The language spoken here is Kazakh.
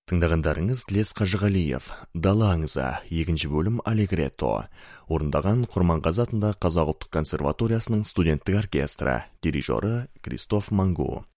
Тыңдағандарыңыз Тлес Қажығалиев, Дала аңызы, 2 бөлім Алегретто. Орындаған Құрманғазы атындағы Қазақ ұлттық консерваториясының студенттік оркестрі, дирижері Кристоф Мангу.